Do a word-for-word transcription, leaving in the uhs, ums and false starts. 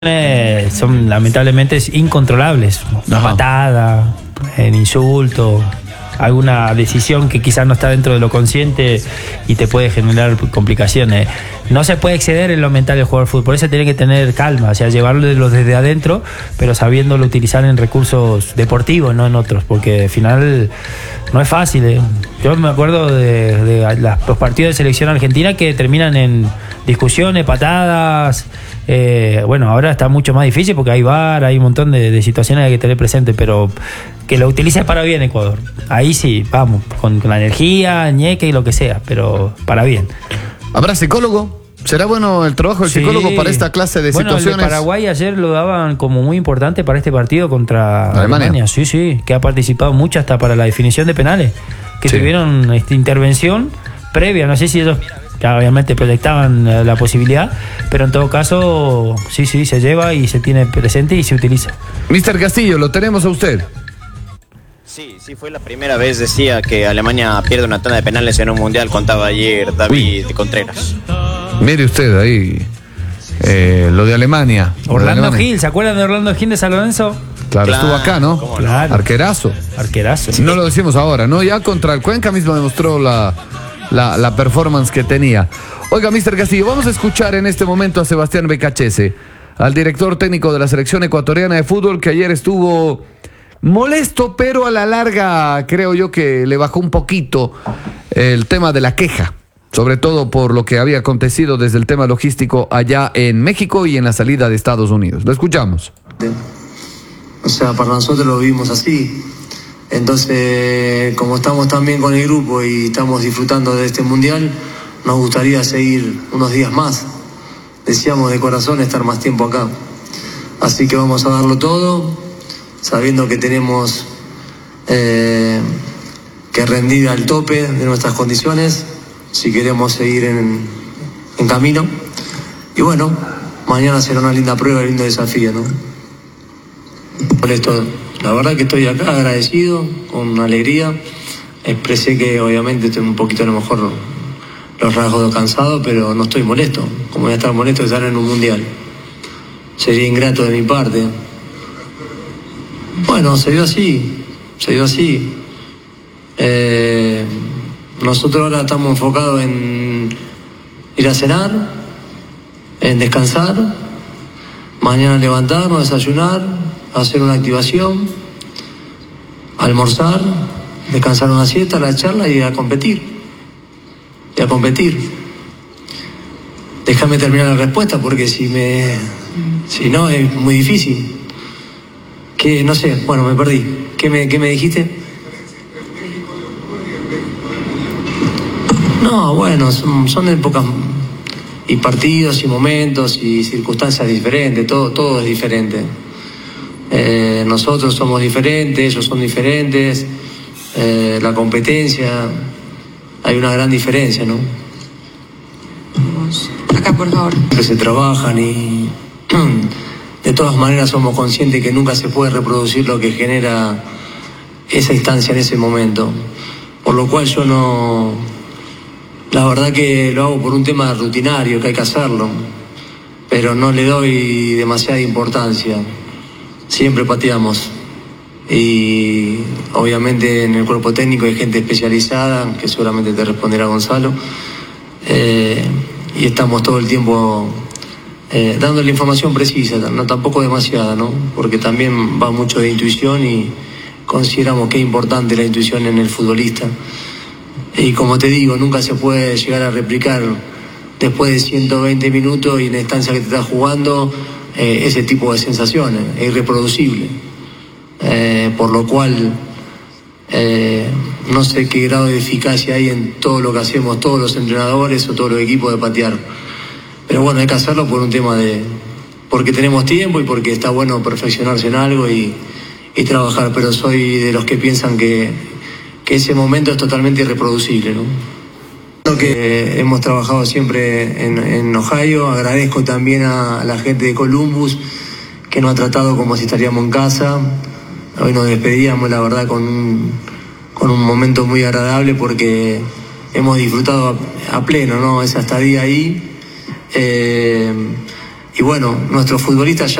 Eh, son lamentablemente incontrolables. Una patada, el insulto, alguna decisión que quizás no está dentro de lo consciente y te puede generar complicaciones. No se puede exceder en lo mental del jugador de fútbol, por eso tiene que tener calma, o sea, llevarlo desde adentro, pero sabiéndolo utilizar en recursos deportivos, no en otros, porque al final no es fácil. ¿eh? Yo me acuerdo de, de los partidos de selección argentina que terminan en discusiones, patadas. Eh, bueno, ahora está mucho más difícil porque hay V A R, hay un montón de, de situaciones que hay que tener presente, pero que lo utilices para bien Ecuador. Ahí sí, vamos, con, con la energía, ñeque y lo que sea, pero para bien. ¿Habrá psicólogo? ¿Será bueno el trabajo del sí. psicólogo para esta clase de bueno, situaciones? El de Paraguay ayer lo daban como muy importante para este partido contra Alemania. Alemania. Sí, sí, que ha participado mucho hasta para la definición de penales, que sí. tuvieron esta intervención previa, no sé si ellos ya obviamente proyectaban la posibilidad, pero en todo caso, sí, sí, se lleva y se tiene presente y se utiliza. mister Castillo, lo tenemos a usted. Sí, sí, fue la primera vez, decía, que Alemania pierde una tanda de penales en un mundial, contaba ayer David Uy. Contreras. Mire usted ahí, eh, lo de Alemania. Orlando Alemania. Gil, ¿se acuerdan de Orlando Gil de San Lorenzo? Claro, claro, estuvo acá, ¿no? Claro. Arquerazo. Arquerazo. No lo decimos ahora, ¿no? Ya contra el Cuenca mismo demostró la... La, la performance que tenía. Oiga, mister Castillo, vamos a escuchar en este momento a Sebastián Becachese, al director técnico de la selección ecuatoriana de fútbol, que ayer estuvo molesto, pero a la larga creo yo que le bajó un poquito el tema de la queja, sobre todo por lo que había acontecido desde el tema logístico allá en México y en la salida de Estados Unidos. Lo escuchamos. O sea, para nosotros lo vimos así. Entonces, como estamos tan bien con el grupo y estamos disfrutando de este mundial, nos gustaría seguir unos días más. Deseamos de corazón estar más tiempo acá. Así que vamos a darlo todo, sabiendo que tenemos eh, que rendir al tope de nuestras condiciones, si queremos seguir en, en camino. Y bueno, mañana será una linda prueba, un lindo desafío, ¿no? Por esto, la verdad que estoy acá agradecido, con alegría. Expresé que obviamente estoy un poquito a lo mejor los rasgos de cansado, pero no estoy molesto. Como voy a estar molesto de estar en un mundial. Sería ingrato de mi parte. Bueno, se dio así, se dio así. Eh, nosotros ahora estamos enfocados en ir a cenar, en descansar, mañana levantarnos, desayunar, hacer una activación, almorzar, descansar una siesta, la charla y a competir. Y a competir. Déjame terminar la respuesta porque si me... Si no, es muy difícil. Que no sé, bueno, me perdí. ¿Qué me, qué me dijiste? No, bueno, son, son épocas y partidos y momentos y circunstancias diferentes, todo, todo es diferente. Eh, nosotros somos diferentes, ellos son diferentes, eh, la competencia, hay una gran diferencia, ¿no? Acá, por favor. Que se trabajan y de todas maneras somos conscientes que nunca se puede reproducir lo que genera esa instancia en ese momento. Por lo cual yo no... La verdad que lo hago por un tema rutinario, que hay que hacerlo, pero no le doy demasiada importancia. Siempre pateamos y obviamente en el cuerpo técnico hay gente especializada que seguramente te responderá Gonzalo, eh, y estamos todo el tiempo eh, dando la información precisa, no tampoco demasiada, ¿no? Porque también va mucho de intuición y consideramos que es importante la intuición en el futbolista y como te digo, nunca se puede llegar a replicar después de ciento veinte minutos y en la instancia que te estás jugando Eh, ese tipo de sensaciones, es irreproducible, eh, por lo cual eh, no sé qué grado de eficacia hay en todo lo que hacemos todos los entrenadores o todos los equipos de patear, pero bueno, hay que hacerlo por un tema de porque tenemos tiempo y porque está bueno perfeccionarse en algo y, y trabajar, pero soy de los que piensan que, que ese momento es totalmente irreproducible, ¿no? Que hemos trabajado siempre en, en Ohio. Agradezco también a la gente de Columbus que nos ha tratado como si estaríamos en casa. Hoy nos despedíamos, la verdad, con un, con un momento muy agradable porque hemos disfrutado a, a pleno, ¿no? Esa estadía ahí. Eh, y bueno, nuestros futbolistas ya